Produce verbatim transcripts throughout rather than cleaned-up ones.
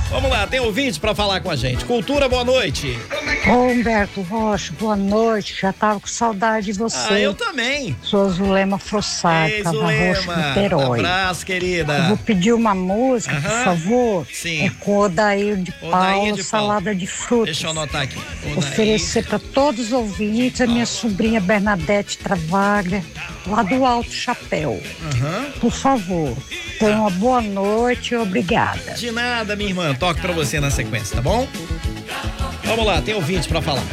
Vamos lá, tem ouvinte pra falar com a gente. Cultura, boa noite. Ô Humberto Rocha, boa noite. Já tava com saudade de você. Ah, eu também. Sou Zulema Frossard, Ei, Casa Roxa, Niterói. Abraço, querida. Eu vou pedir uma música, Aham. por favor. Sim. É com Odair de Odair Paula, de Salada de Frutas. Deixa eu anotar aqui. Odair. Oferecer para todos os ouvintes a minha sobrinha Bernadette Travaglia, lá do Alto Chapéu. Aham. Por favor, tenha uma boa noite e obrigada. De nada, minha irmã. Toque pra você na sequência, tá bom? Vamos lá, tem ouvinte pra falar.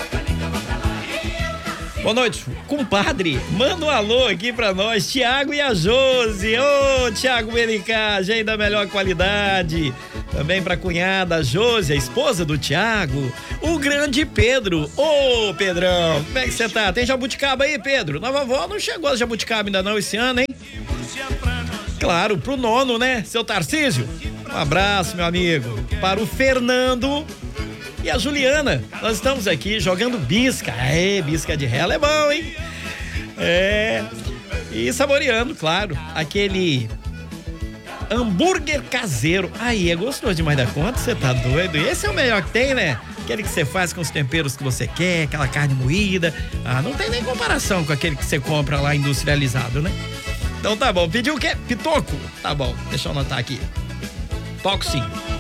Boa noite, compadre. Manda um alô aqui pra nós, Tiago e a Josi. Ô, Tiago Melicá, gente da melhor qualidade. Também pra cunhada Josi, a esposa do Tiago. O grande Pedro. Ô, Pedrão, como é que você tá? Tem jabuticaba aí, Pedro? Nova avó não chegou a jabuticaba ainda não esse ano, hein? Claro, pro nono, né? Seu Tarcísio. Um abraço, meu amigo. Para o Fernando e a Juliana. Nós estamos aqui jogando bisca. É, bisca de rela é bom, hein? É. E saboreando, claro, aquele hambúrguer caseiro. Aí, é gostoso demais da conta, você tá doido? Esse é o melhor que tem, né? Aquele que você faz com os temperos que você quer, aquela carne moída. Ah, não tem nem comparação com aquele que você compra lá industrializado, né? Então tá bom. Pediu o quê? Pitoco? Tá bom, deixa eu anotar aqui. Toco sim.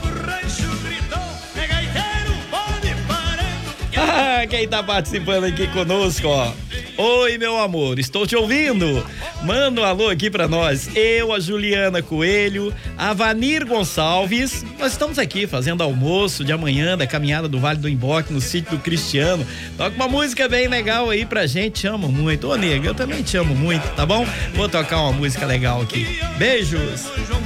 Ah, quem tá participando aqui conosco, ó. Oi, meu amor, estou te ouvindo. Manda um alô aqui pra nós. Eu, a Juliana Coelho, a Vanir Gonçalves. Nós estamos aqui fazendo almoço de amanhã da caminhada do Vale do Imboque no sítio do Cristiano. Toca uma música bem legal aí pra gente. Te amo muito. Ô, nega, eu também te amo muito, tá bom? Vou tocar uma música legal aqui. Beijos.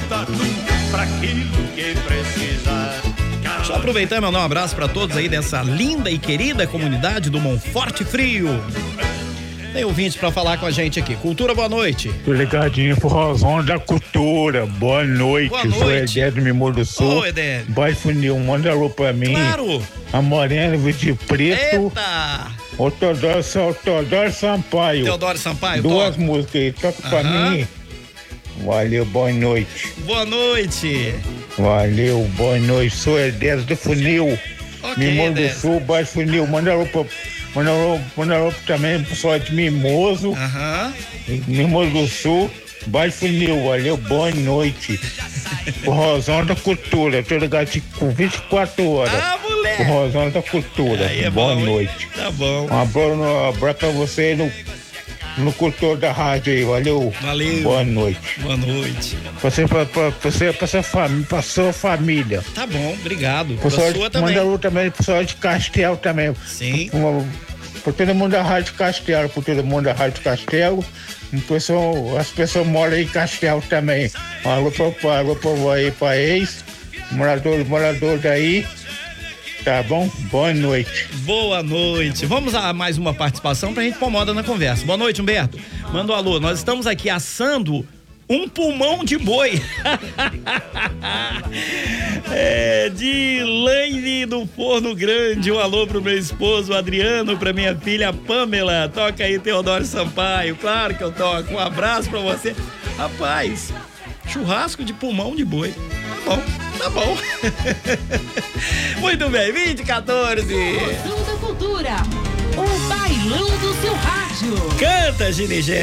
Só aproveitar e mandar um abraço pra todos aí dessa linda e querida comunidade do Monforte Frio. Tem ouvinte pra falar com a gente aqui. Cultura, boa noite. Tô ligadinho pro Rosão da Cultura. Boa noite. Boa Eu sou noite. Edé do Mimor do Sul. Ô, Edé. Vai funil, manda alô pra mim. Claro. A Morena de Preto. Eita. O Teodoro, o Teodoro Sampaio. Teodoro Sampaio, Duas toca. músicas aí, toca pra Aham. mim. Valeu, boa noite. Boa noite. Valeu, boa noite. Sou Edé do Funil. Ok, Mimor do Edé. Sul, Baixo Funil. Manda alô pra. Manda alô, manda alô também pro pessoal de Mimoso. Aham. Mimoso do Sul, Baixo Funil, valeu, boa noite. O Rosão da Cultura, tô ligado aqui com vinte e quatro horas. Ah, O moleque. Rosão da Cultura, Aí é boa bom, hein? noite. Tá bom. Um abraço, um abraço pra você no, no Cultor da rádio aí, valeu. Valeu. Boa noite. Boa noite. Pra você, pra, pra, pra você, pra sua família, pra sua família. Tá bom, obrigado. Pra Pessoal, sua também. manda alô também, pessoal de Castel também. Sim. Uma, por todo mundo da Rádio Castelo, por todo mundo da Rádio Castelo, um pessoal, as pessoas moram aí em Castelo também. Um alô pra, alô pra aí, pra ex, morador, morador daí, tá bom? Boa noite. Boa noite. Vamos a mais uma participação pra gente pôr moda na conversa. Boa noite, Humberto. Manda um alô. Nós estamos aqui assando um pulmão de boi. É, de Laine do Forno Grande. Um alô pro meu esposo Adriano, pra minha filha Pamela. Toca aí, Teodoro Sampaio. Claro que eu toco. Um abraço pra você. Rapaz, churrasco de pulmão de boi. Tá bom, tá bom. Muito bem, vinte e quatorze. Emoção da Cultura. O bailão do seu rádio. Canta, Ginigé.